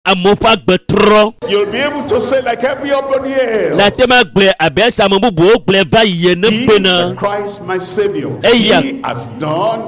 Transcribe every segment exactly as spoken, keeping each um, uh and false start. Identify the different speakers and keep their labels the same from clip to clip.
Speaker 1: amofa gbetro.
Speaker 2: You'll be able to say like everybody else.
Speaker 1: La tema gle abesa mabubu gle va yene pena.
Speaker 2: Christ my Savior.
Speaker 1: Eya.
Speaker 2: He has done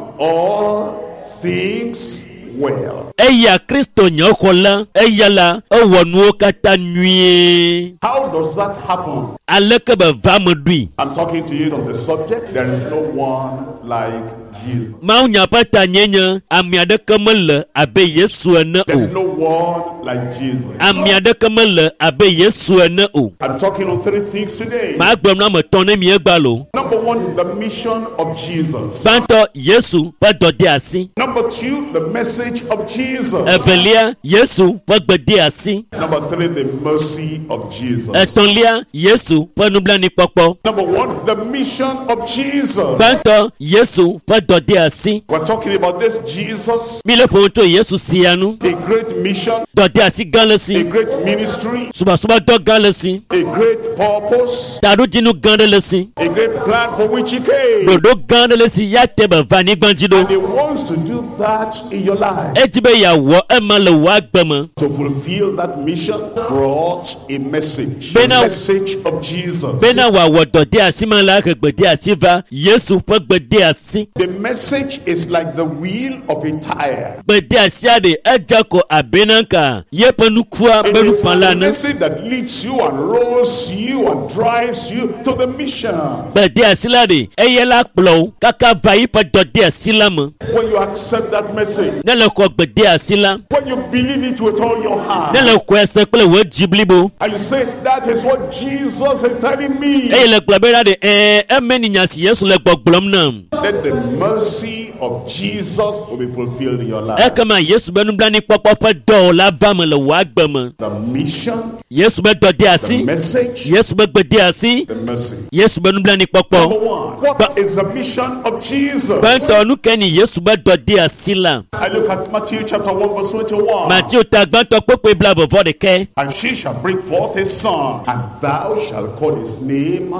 Speaker 2: all things well.
Speaker 1: Eya Kristo nyokola eyala owonu kata nwie.
Speaker 2: How does that happen?
Speaker 1: Aleke be va medui.
Speaker 2: I'm talking to you on the subject. There is no one like Jesus.
Speaker 1: Ma unya pata nyenya amiade kemele abe Yesu ene
Speaker 2: There's
Speaker 1: o.
Speaker 2: no one like Jesus.
Speaker 1: Amiade kemele abe Yesu ene o.
Speaker 2: I'm talking on three things today.
Speaker 1: Ma gbem na me tone mi egbalo.
Speaker 2: Number one, the mission of Jesus.
Speaker 1: Banto Yesu pa dode asi.
Speaker 2: Number two, the message of Jesus.
Speaker 1: Evelia Yesu pa gbede asi.
Speaker 2: Number three, the mercy of Jesus.
Speaker 1: Etonlia Yesu pa nublani popo.
Speaker 2: Number one, the mission of Jesus.
Speaker 1: Banto Yesu pa dode asi.
Speaker 2: We're talking about this Jesus,
Speaker 1: Mi le fonto Yesu sianu.
Speaker 2: a great mission,
Speaker 1: Dode asi
Speaker 2: a
Speaker 1: ganlesi.
Speaker 2: great ministry,
Speaker 1: Suba suba do ganlesi.
Speaker 2: a great purpose,
Speaker 1: Taru jinu ganlesi.
Speaker 2: a great plan for which he came.
Speaker 1: Dodo ganlesi ya tebe vani gbanjido.
Speaker 2: And he wants to do that in your life.
Speaker 1: Etibe ya wo emale wa gbeme.
Speaker 2: To fulfill that mission brought a message. The
Speaker 1: Bena-
Speaker 2: message of Jesus.
Speaker 1: Bena wa wo dode asi ma la ke gbede asi va. Yesu pa gbede asi.
Speaker 2: The message is like the wheel of a tire.
Speaker 1: Gbede asi ade ejako abenanka. Ye penu kwa
Speaker 2: It
Speaker 1: benu
Speaker 2: is the
Speaker 1: palana.
Speaker 2: message that leads you and rolls you and drives you to the mission.
Speaker 1: Gbede asi lade eye la kplo kaka va yi pa dode asi la mo.
Speaker 2: When you accept that message,
Speaker 1: Ne le ko gbede asi la.
Speaker 2: when you believe it with all your heart,
Speaker 1: Ne le ko ese kple wo jiblibo.
Speaker 2: and you say, that is what Jesus is telling me,
Speaker 1: Eye le kplo be lade eh emeni nyasi Yesu le gbogblom nam.
Speaker 2: then the mercy of Jesus will be fulfilled in your life.
Speaker 1: Ekama Yesu be nublani popo pa do la va me le wa gbeme.
Speaker 2: The mission,
Speaker 1: Yesu be dode
Speaker 2: the
Speaker 1: asi.
Speaker 2: message,
Speaker 1: Yesu be gbede asi.
Speaker 2: the mercy.
Speaker 1: Yesu be nublani
Speaker 2: Number
Speaker 1: popo.
Speaker 2: one, what is the mission of Jesus?
Speaker 1: Banto nu keni Yesu be dode asi la.
Speaker 2: I look at Matthew chapter one verse twenty-one.
Speaker 1: Matthew ta gbanto popo bla bovo de ke.
Speaker 2: And she shall bring forth a son, and thou shalt call his name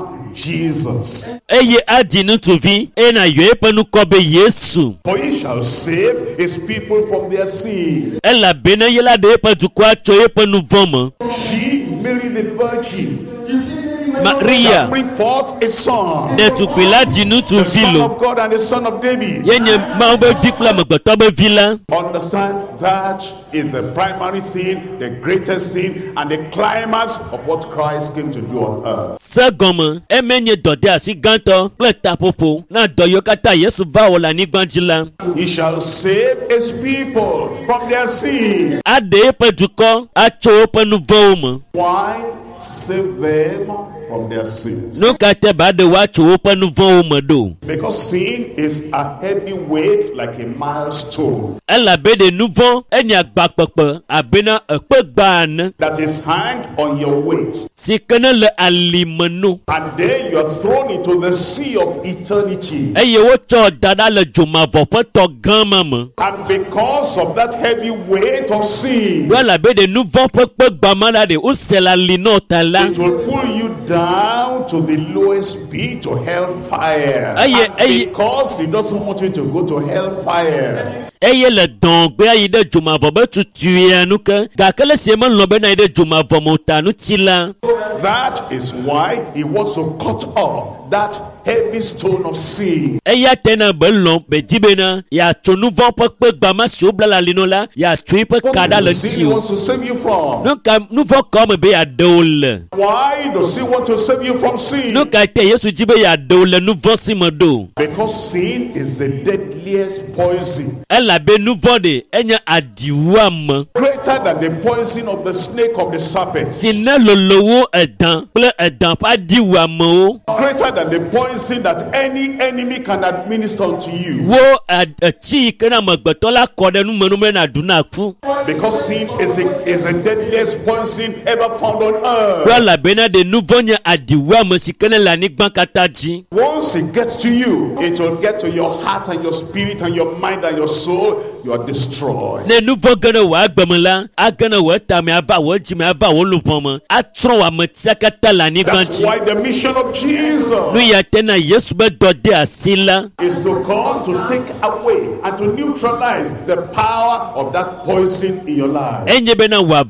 Speaker 2: Jesus.
Speaker 1: Eye adinu tuvi ena yo penu ko be Yesu.
Speaker 2: For he shall save his people from their sins.
Speaker 1: Ela bena yela de pa du kwa cho ye penu vomo.
Speaker 2: She, Mary the Virgin,
Speaker 1: Maria
Speaker 2: shall bring forth a son,
Speaker 1: de tu pila dinu tu
Speaker 2: the son
Speaker 1: vilo.
Speaker 2: of God and the son of David.
Speaker 1: Yenye ma be dikla me gboto be vila.
Speaker 2: Understand that is the primary thing, the greatest thing, and the climax of what Christ came to do on earth.
Speaker 1: Segomo emenye dode asi ganto ple tapopo na doyo kata Yesu va ola ni gbanjila.
Speaker 2: He shall save his people from their sins.
Speaker 1: Ade pe duko a cho penu vomo.
Speaker 2: Why? Save them from their sins.
Speaker 1: No kate ba de wa cho penu vomo do.
Speaker 2: Because sin is a heavy weight like a milestone
Speaker 1: Ela be de nouveau enya gbapapa abena ekpe gban.
Speaker 2: that is hanged on your waist.
Speaker 1: Si kene le alimenu.
Speaker 2: And then you are thrown into the sea of eternity.
Speaker 1: Eye wo cho dada le jomavo pe to gama me.
Speaker 2: And because of that heavy weight of sin,
Speaker 1: Wala be de nouveau pe pe gbamala de o se la lino tala.
Speaker 2: it will pull you down to the lowest pit, to hellfire.
Speaker 1: Aye,
Speaker 2: And
Speaker 1: aye.
Speaker 2: because he doesn't want you to go to hellfire,
Speaker 1: Eye le don gbe ayi de jomavo be tutu anu ke. Ga kele se me lo be na de jomavo mo tanu tila.
Speaker 2: that is why he wants to cut off that heavy stone of sin.
Speaker 1: Eya tena be lo be dibena ya cho nouveau pe pe gbama si o bla la lino la ya tui pe
Speaker 2: What
Speaker 1: kada le
Speaker 2: is the sin
Speaker 1: ti
Speaker 2: he
Speaker 1: o.
Speaker 2: wants to save you from?
Speaker 1: No ka nouveau comme be ya de o le.
Speaker 2: Why does he want to save you from sin?
Speaker 1: No ka te Yesu jibe ya de o le nouveau si me do.
Speaker 2: Because sin is the deadliest poison,
Speaker 1: Ela be nouveau de enya adiwa me.
Speaker 2: greater than the poison of the snake of the serpent,
Speaker 1: Sine lolowo edan ple edan pa diwa me o.
Speaker 2: greater than the poison that any enemy can administer unto you.
Speaker 1: Wo ati kana magbeto la kode nu menu me na duna fu.
Speaker 2: Because sin is the, is the deadliest poison ever found on earth.
Speaker 1: Wala bena de nouveau nya adiwa me si kene la ni gban kataji.
Speaker 2: Once it gets to you, it will get to your heart and your spirit and your mind and your soul. You are destroyed.
Speaker 1: Ne nouveau gana wa gbemela a gana wa ta me aba wa ji me aba wo lupon me a tron wa me tsakata la ni
Speaker 2: That's
Speaker 1: gbanji.
Speaker 2: why the mission of Jesus
Speaker 1: Nu ya tena Yesu be dode asila.
Speaker 2: is to come to take away and to neutralize the power of that poison in your life.
Speaker 1: Enye bena wa